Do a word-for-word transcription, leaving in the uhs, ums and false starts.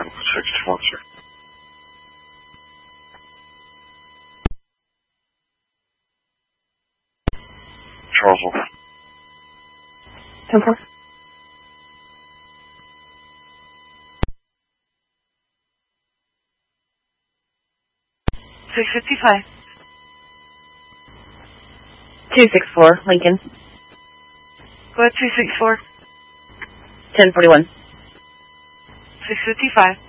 nine sixty-one, sir. Charlesville. ten four. six fifty-five. two six four, Lincoln. Go ahead, two six four. ten forty-one. six fifty-five.